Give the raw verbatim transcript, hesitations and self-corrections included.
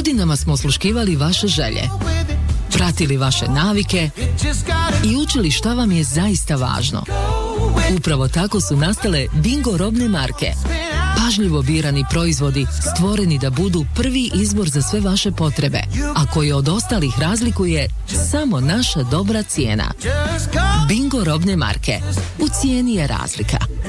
Godinama smo osluškivali vaše želje, pratili vaše navike i učili šta vam je zaista važno. Upravo tako su nastale Bingo robne marke. Pažljivo birani proizvodi stvoreni da budu prvi izbor za sve vaše potrebe, a koje od ostalih razlikuje samo naša dobra cijena. Bingo robne marke. U cijeni je razlika.